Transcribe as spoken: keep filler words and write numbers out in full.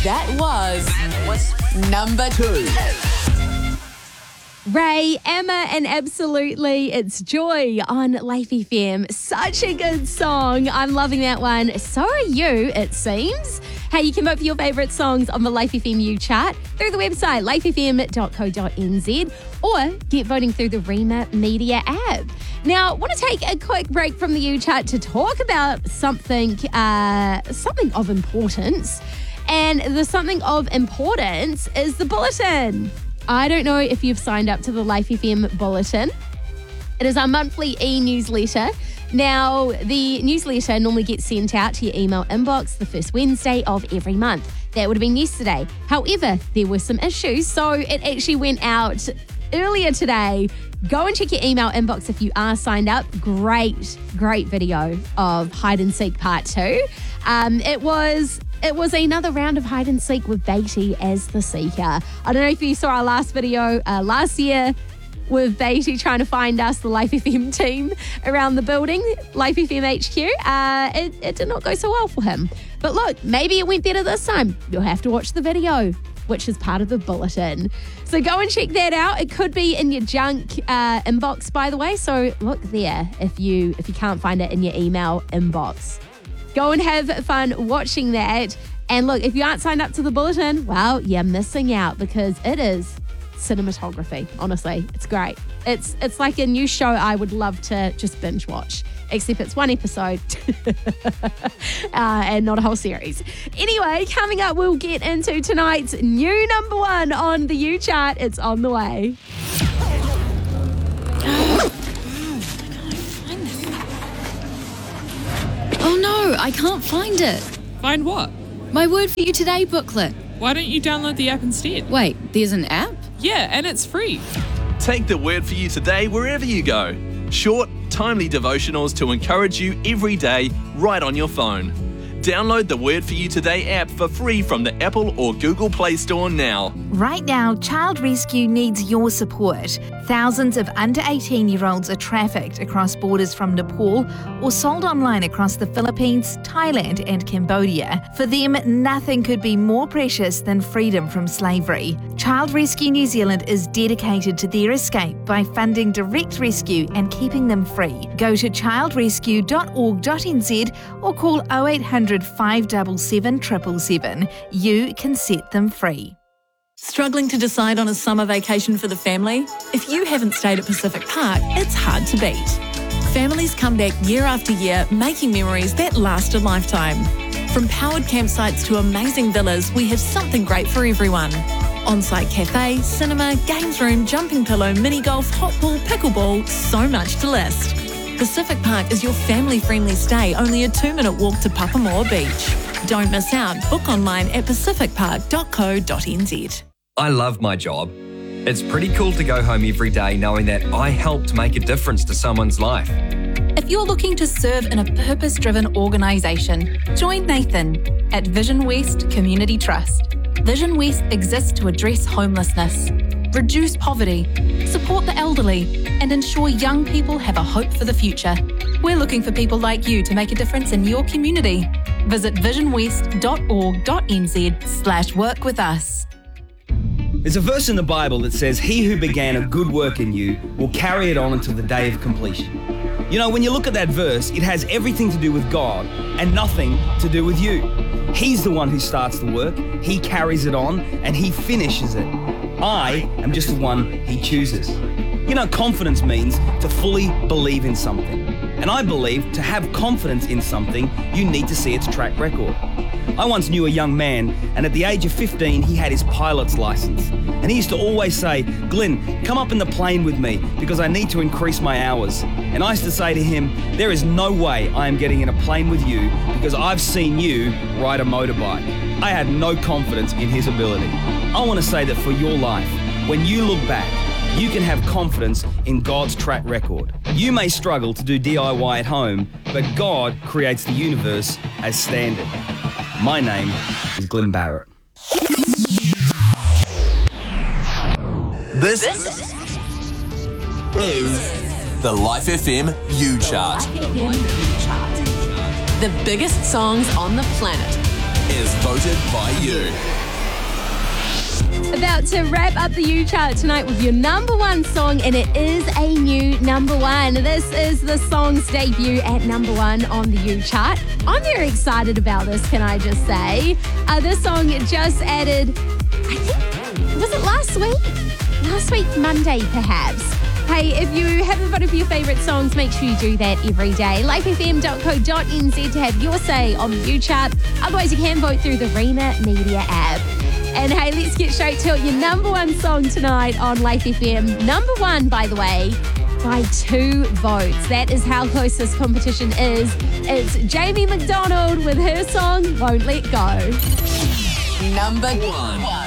That was, that was number two. Ray, Emma, and Absolutely, it's Joy on Life F M. Such a good song. I'm loving that one. So are you, it seems. Hey, you can vote for your favourite songs on the Life F M U chart through the website life f m dot co dot n z or get voting through the Rema Media app. Now, I want to take a quick break from the U chart to talk about something, uh, something of importance. And the something of importance is the bulletin. I don't know if you've signed up to the Life F M Bulletin. It is our monthly e-newsletter. Now, the newsletter normally gets sent out to your email inbox the first Wednesday of every month. That would have been yesterday. However, there were some issues, so it actually went out earlier today. Go and check your email inbox if you are signed up. Great, great video of Hide and Seek Part two. Um, it was... It was another round of hide and seek with Beatty as the seeker. I don't know if you saw our last video uh, last year with Beatty trying to find us, the Life F M team, around the building, Life F M H Q. Uh, it, it did not go so well for him. But look, maybe it went better this time. You'll have to watch the video, which is part of the bulletin. So go and check that out. It could be in your junk uh, inbox, by the way. So look there if you if you can't find it in your email inbox. Go and have fun watching that. And look, if you aren't signed up to the bulletin, well, you're missing out because it is cinematography. Honestly, it's great. It's it's like a new show I would love to just binge watch, except it's one episode uh, and not a whole series. Anyway, coming up, we'll get into tonight's new number one on the U chart. It's on the way. Oh no, I can't find it. Find what? My Word For You Today booklet. Why don't you download the app instead? Wait, there's an app? Yeah, and it's free. Take the Word For You Today wherever you go. Short, timely devotionals to encourage you every day right on your phone. Download the Word For You Today app for free from the Apple or Google Play Store now. Right now, Child Rescue needs your support. Thousands of under eighteen-year-olds are trafficked across borders from Nepal or sold online across the Philippines, Thailand and Cambodia. For them, nothing could be more precious than freedom from slavery. Child Rescue New Zealand is dedicated to their escape by funding direct rescue and keeping them free. Go to child rescue dot org dot n z or call oh eight hundred, five seven seven, seven seven seven. You can set them free. Struggling to decide on a summer vacation for the family? If you haven't stayed at Pacific Park, it's hard to beat. Families come back year after year, making memories that last a lifetime. From powered campsites to amazing villas, we have something great for everyone. On-site cafe, cinema, games room, jumping pillow, mini golf, hot pool, pickleball, so much to list. Pacific Park is your family-friendly stay, only a two-minute walk to Papamoa Beach. Don't miss out. Book online at pacific park dot co dot n z. I love my job. It's pretty cool to go home every day knowing that I helped make a difference to someone's life. If you're looking to serve in a purpose-driven organisation, join Nathan at Vision West Community Trust. Vision West exists to address homelessness, reduce poverty, support the elderly, and ensure young people have a hope for the future. We're looking for people like you to make a difference in your community. Visit vision west dot org dot n z slash work with us. There's a verse in the Bible that says, "He who began a good work in you will carry it on until the day of completion." You know, when you look at that verse, it has everything to do with God and nothing to do with you. He's the one who starts the work, He carries it on, and He finishes it. I am just the one He chooses. You know, confidence means to fully believe in something. And I believe to have confidence in something, you need to see its track record. I once knew a young man, and at the age of fifteen, he had his pilot's license. And he used to always say, "Glenn, come up in the plane with me because I need to increase my hours." And I used to say to him, "There is no way I am getting in a plane with you because I've seen you ride a motorbike." I had no confidence in his ability. I want to say that for your life, when you look back, you can have confidence in God's track record. You may struggle to do D I Y at home, but God creates the universe as standard. My name is Glenn Barrett. This is the Life F M U Chart. The biggest songs on the planet. Is voted voted by you. About to wrap up the U chart tonight with your number one song, and it is a new number one. This is the song's debut at number one on the U chart. I'm very excited about this, can I just say? Uh, this song just added, I think, was it last week? Last week, Monday, perhaps. Hey, if you haven't voted for your favourite songs, make sure you do that every day. life f m dot co dot n z to have your say on the U chart. Otherwise, you can vote through the Rena Media app. And hey, let's get straight to it. Your number one song tonight on Life F M. Number one, by the way, by two votes. That is how close this competition is. It's Jamie McDonald with her song, Won't Let Go. Number one.